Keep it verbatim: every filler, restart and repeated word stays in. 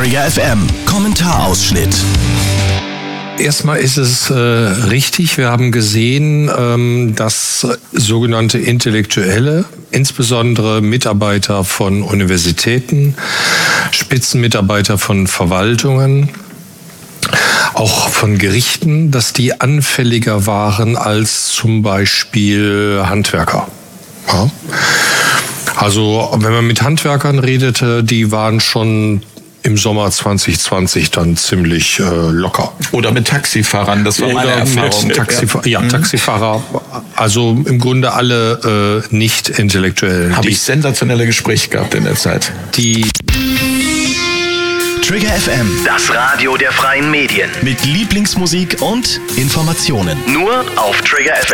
Trigger F M, Kommentarausschnitt. Erstmal ist es äh, richtig, wir haben gesehen, ähm, dass sogenannte Intellektuelle, insbesondere Mitarbeiter von Universitäten, Spitzenmitarbeiter von Verwaltungen, auch von Gerichten, dass die anfälliger waren als zum Beispiel Handwerker. Ja? Also wenn man mit Handwerkern redete, die waren schon im Sommer zwanzig zwanzig dann ziemlich äh, locker. Oder mit Taxifahrern, das war meine Erfahrung. Mit Taxifa- ja, ja, Taxifahrer, also im Grunde alle äh, Nicht-Intellektuellen. Habe ich sensationelle Gespräche gehabt in der Zeit. Die Trigger F M, Das Radio der freien Medien. mit Lieblingsmusik und Informationen. Nur auf Trigger F M.